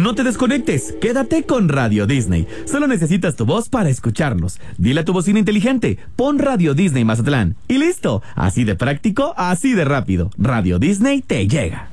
No te desconectes, quédate con Radio Disney. Solo necesitas tu voz para escucharnos. Dile a tu bocina inteligente, pon Radio Disney Mazatlán. Y listo, así de práctico, así de rápido. Radio Disney te llega.